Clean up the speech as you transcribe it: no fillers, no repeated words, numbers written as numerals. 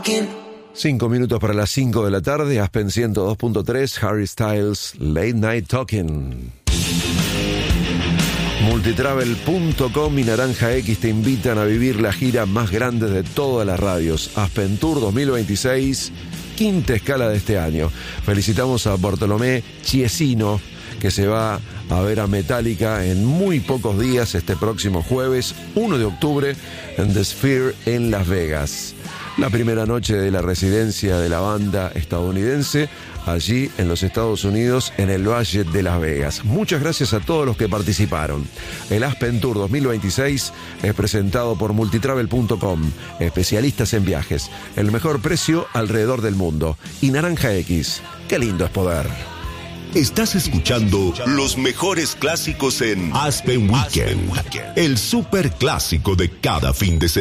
5 minutos para las 5 de la tarde, Aspen 102.3, Harry Styles, Late Night Talking. Multitravel.com y Naranja X te invitan a vivir la gira más grande de todas las radios, Aspen Tour 2026, quinta escala de este año. Felicitamos a Bartolomé Chiesino, que se va a ver a Metallica en muy pocos días, este próximo jueves 1 de octubre en The Sphere en Las Vegas. La primera noche de la residencia de la banda estadounidense allí en los Estados Unidos, en el Valle de Las Vegas. Muchas gracias a todos los que participaron. El Aspen Tour 2026 es presentado por Multitravel.com, especialistas en viajes, el mejor precio alrededor del mundo. Y Naranja X, qué lindo es poder. Estás escuchando los mejores clásicos en Aspen Weekend, el super clásico de cada fin de semana.